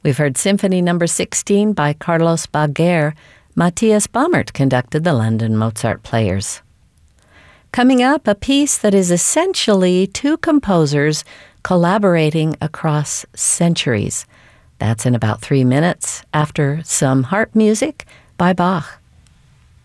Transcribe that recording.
We've heard Symphony No. 16 by Carlos Baguer. Matthias Baumert conducted the London Mozart Players. Coming up, a piece that is essentially two composers collaborating across centuries. That's in about 3 minutes after some harp music by Bach.